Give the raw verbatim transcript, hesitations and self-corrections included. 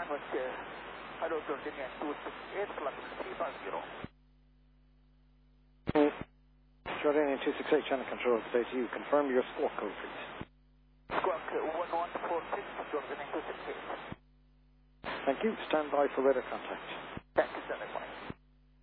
with uh, Hello Jordan two six eight, flight three five zero. Jordanian two six eight, channel control, today to you. Confirm your squawk code, please. Squawk one one four six, Jordanian two six eight. Thank you. Stand by for radar contact. Thank you, sir.